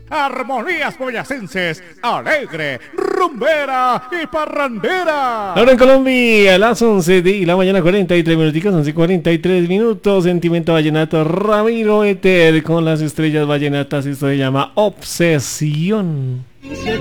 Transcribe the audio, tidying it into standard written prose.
Armonías boyacenses, alegre, rumbera y parrandera. Ahora en Colombia, a las 11 de la mañana, 43 minuticos, 11:43 minutos. Sentimiento vallenato, Ramiro Eter con las estrellas vallenatas. Esto se llama Obsesión.